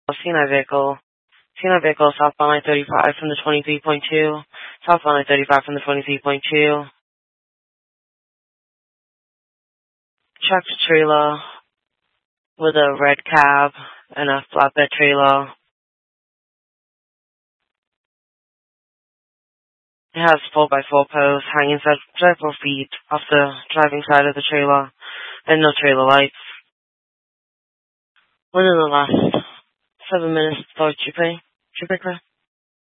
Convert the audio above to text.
C9 vehicle. C9 vehicle southbound I-35 from the 23.2. Southbound I-35 from the 23.2. Tractor trailer with a red cab and a flatbed trailer. It has 4x4 posts hanging several feet off the driving side of the trailer and no trailer lights. Within the last 7 minutes, thought you pick